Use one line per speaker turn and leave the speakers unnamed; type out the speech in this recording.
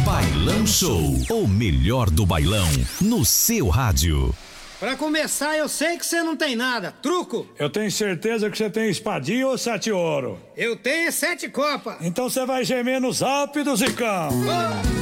Bailão Show, o melhor do bailão no seu rádio.
Pra começar, eu sei que você não tem nada. Truco?
Eu tenho certeza que você tem espadinha ou 7 ouro.
Eu tenho 7 copas.
Então você vai gemer nos Zap do Zicão.
Oh.